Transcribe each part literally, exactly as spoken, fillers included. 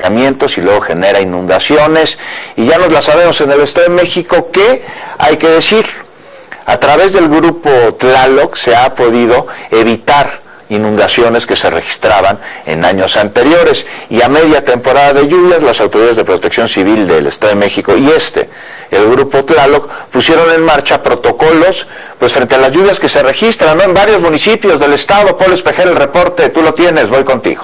encharcamientos y luego genera inundaciones, y ya nos la sabemos en el Estado de México, que hay que decirlo, a través del grupo Tlaloc se ha podido evitar inundaciones que se registraban en años anteriores, y a media temporada de lluvias las autoridades de protección civil del Estado de México y este, el grupo Tlaloc, pusieron en marcha protocolos pues frente a las lluvias que se registran, ¿no?, en varios municipios del estado. Polo Espejel, el reporte, tú lo tienes, voy contigo.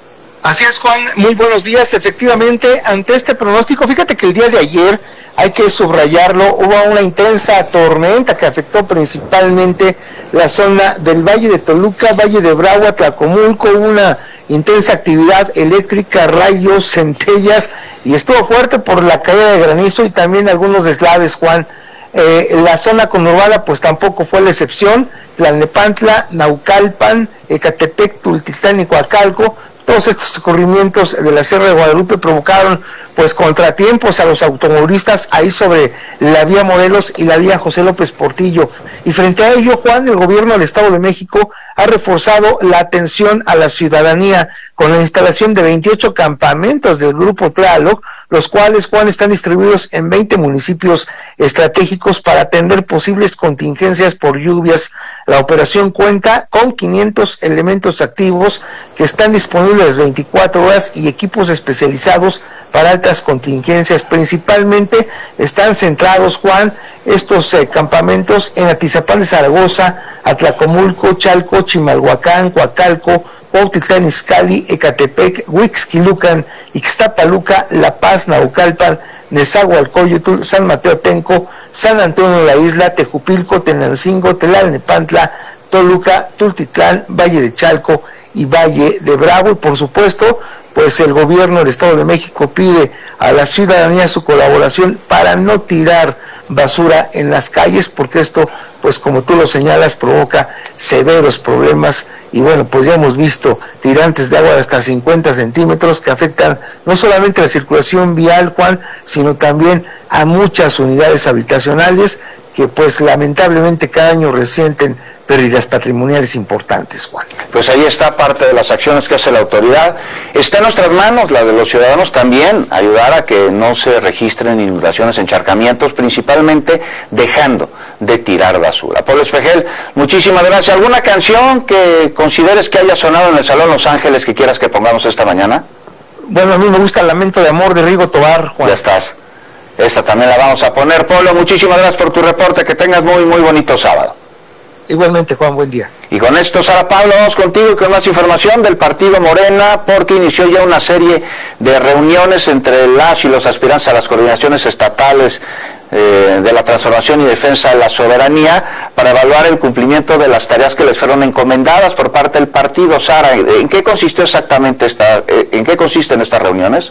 Así es, Juan, muy buenos días. Efectivamente, ante este pronóstico, fíjate que el día de ayer, hay que subrayarlo, hubo una intensa tormenta que afectó principalmente la zona del Valle de Toluca, Valle de Bravo, Tlacomulco. Hubo una intensa actividad eléctrica, rayos, centellas, y estuvo fuerte por la caída de granizo y también algunos deslaves, Juan. Eh, la zona conurbada pues tampoco fue la excepción. Tlalnepantla, Naucalpan, Ecatepec, Tultitlán y Coacalco. Todos estos ocurrimientos de la Sierra de Guadalupe provocaron pues contratiempos a los automovilistas ahí sobre la vía Morelos y la vía José López Portillo. Y frente a ello, Juan, el gobierno del Estado de México ha reforzado la atención a la ciudadanía con la instalación de veintiocho campamentos del grupo Tlaloc, los cuales, Juan, están distribuidos en veinte municipios estratégicos para atender posibles contingencias por lluvias. La operación cuenta con quinientos elementos activos que están disponibles las veinticuatro horas y equipos especializados para altas contingencias. Principalmente están centrados, Juan, estos eh, campamentos en Atizapán de Zaragoza, Atlacomulco, Chalco, Chimalhuacán, Coacalco, Cuautitlán Izcalli, Ecatepec, Huixquilucan, Ixtapaluca, La Paz, Naucalpan, Nezahualcóyotl, San Mateo Atenco, San Antonio de la Isla, Tejupilco, Tenancingo, Tlalnepantla, Toluca, Tultitlán, Valle de Chalco y Valle de Bravo. Y por supuesto, pues el gobierno del Estado de México pide a la ciudadanía su colaboración para no tirar basura en las calles, porque esto, pues como tú lo señalas, provoca severos problemas. Y bueno, pues ya hemos visto tirantes de agua de hasta cincuenta centímetros que afectan no solamente la circulación vial, Juan, sino también a muchas unidades habitacionales que pues lamentablemente cada año resienten pérdidas patrimoniales importantes, Juan. Pues ahí está parte de las acciones que hace la autoridad. Está en nuestras manos, la de los ciudadanos también, ayudar a que no se registren inundaciones, encharcamientos, principalmente dejando de tirar basura. Polo Espejel, muchísimas gracias. ¿Alguna canción que consideres que haya sonado en el Salón Los Ángeles que quieras que pongamos esta mañana? Bueno, a mí me gusta Lamento de Amor de Rigo Tobar, Juan. Ya estás. Esta también la vamos a poner. Polo, muchísimas gracias por tu reporte. Que tengas muy, muy bonito sábado. Igualmente, Juan, buen día. Y con esto, Sara Pablo, vamos contigo y con más información del partido Morena, porque inició ya una serie de reuniones entre las y los aspirantes a las coordinaciones estatales eh, de la transformación y defensa de la soberanía para evaluar el cumplimiento de las tareas que les fueron encomendadas por parte del partido. Sara, ¿en qué consistió exactamente esta, en qué consisten estas reuniones?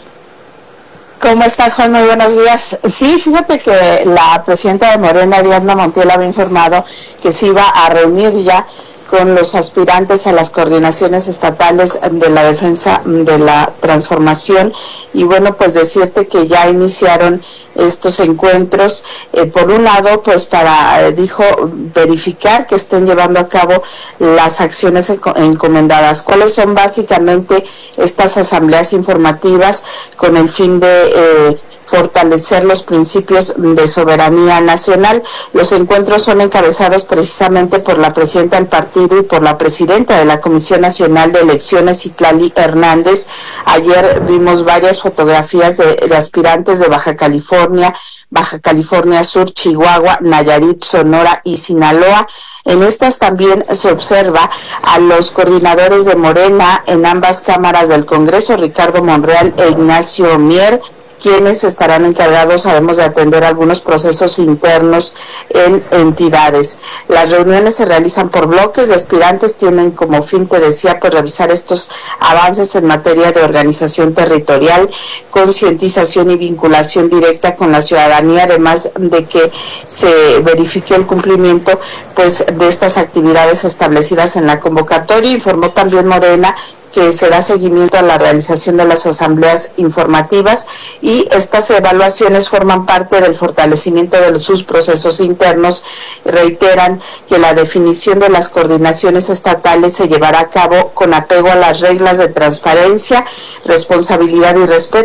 ¿Cómo estás, Juan? Muy buenos días. Sí, fíjate que la presidenta de Morena, Ariadna Montiel, había informado que se iba a reunir ya con los aspirantes a las coordinaciones estatales de la defensa de la transformación. Y bueno, pues decirte que ya iniciaron estos encuentros, eh, por un lado, pues para, eh, dijo, verificar que estén llevando a cabo las acciones encomendadas. ¿Cuáles son básicamente estas asambleas informativas con el fin de eh, fortalecer los principios de soberanía nacional? Los encuentros son encabezados precisamente por la presidenta del partido y por la presidenta de la Comisión Nacional de Elecciones, Citlali Hernández. Ayer vimos varias fotografías de, de aspirantes de Baja California, Baja California Sur, Chihuahua, Nayarit, Sonora y Sinaloa. En estas también se observa a los coordinadores de Morena en ambas cámaras del Congreso, Ricardo Monreal e Ignacio Mier, quienes estarán encargados, sabemos, de atender algunos procesos internos en entidades. Las reuniones se realizan por bloques de aspirantes, tienen como fin, te decía, pues revisar estos avances en materia de organización territorial, concientización y vinculación directa con la ciudadanía, además de que se verifique el cumplimiento pues de estas actividades establecidas en la convocatoria. Informó también Morena que se da seguimiento a la realización de las asambleas informativas y estas evaluaciones forman parte del fortalecimiento de sus procesos internos. Reiteran que la definición de las coordinaciones estatales se llevará a cabo con apego a las reglas de transparencia, responsabilidad y respeto